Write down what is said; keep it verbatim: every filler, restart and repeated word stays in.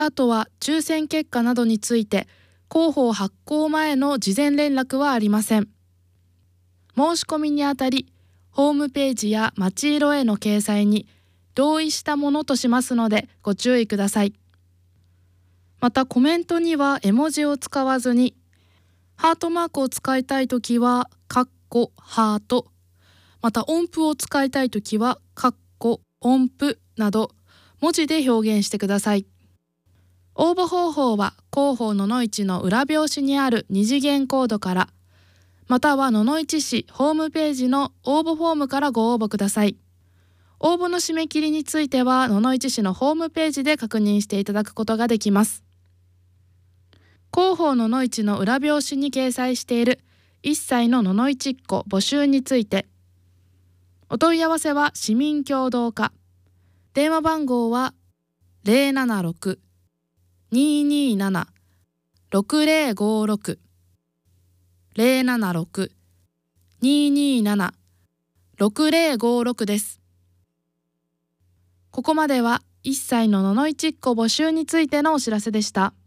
あとは抽選結果などについて広報発行前の事前連絡はありません。申し込みにあたりホームページや町色への掲載に同意したものとしますのでご注意ください。またコメントには絵文字を使わずに、ハートマークを使いたいときはカッコハート、また音符を使いたいときはカッコ音符など文字で表現してください。応募方法は広報ののいちの裏表紙にある二次元コードから、またはののいち市ホームページの応募フォームからご応募ください。応募の締め切りについてはののいち市のホームページで確認していただくことができます。広報ののいちの裏表紙に掲載しているいっさいのののいちっ子募集について、お問い合わせは市民協働課、電話番号は ゼロななろく にーにーなな ろくゼロごろく ゼロななろく にーにーなな ろくゼロごろく です。ここまではいっさいのののいちっ子募集についてのお知らせでした。